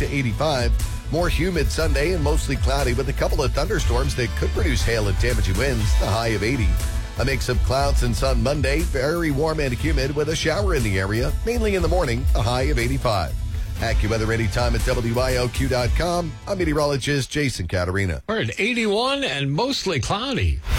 to 85. More humid Sunday and mostly cloudy with a couple of thunderstorms that could produce hail and damaging winds, the high of 80. A mix of clouds and sun Monday, very warm and humid with a shower in the area, mainly in the morning, a high of 85. AccuWeather anytime at WIOQ.com. I'm meteorologist Jason Caterina. We're at 81 and mostly cloudy.